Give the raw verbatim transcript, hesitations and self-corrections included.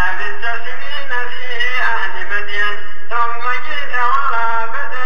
بالتسنين في أهل مدين ثم جئت على بدر